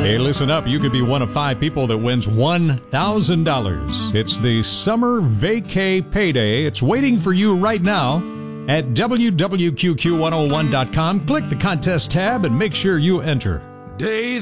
Hey, listen up. You could be one of 5 people that wins $1,000. It's the Summer Vacay Payday. It's waiting for you right now at WWQQ101.com. Click the contest tab and make sure you enter. Days